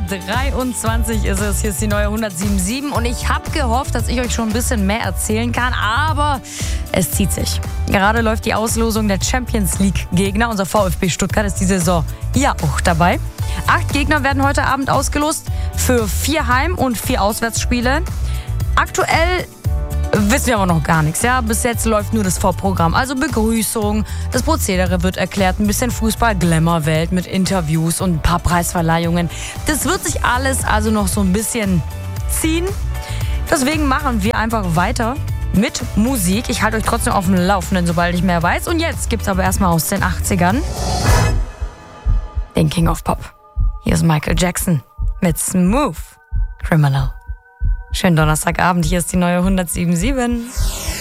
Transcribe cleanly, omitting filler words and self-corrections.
23 ist es. Hier ist die neue 107.7 und ich habe gehofft, dass ich euch schon ein bisschen mehr erzählen kann, aber es zieht sich. Gerade läuft die Auslosung der Champions League Gegner. Unser VfB Stuttgart ist die Saison ja auch dabei. 8 Gegner werden heute Abend ausgelost für 4 Heim- und 4 Auswärtsspiele. Aktuell wissen wir aber noch gar nichts. Ja? Bis jetzt läuft nur das Vorprogramm. Also Begrüßung, das Prozedere wird erklärt, ein bisschen Fußball-Glamour-Welt mit Interviews und ein paar Preisverleihungen. Das wird sich alles also noch so ein bisschen ziehen. Deswegen machen wir einfach weiter mit Musik. Ich halte euch trotzdem auf dem Laufenden, sobald ich mehr weiß. Und jetzt gibt's aber erstmal aus den 80ern den King of Pop. Hier ist Michael Jackson mit Smooth Criminal. Schönen Donnerstagabend, hier ist die neue 107.7.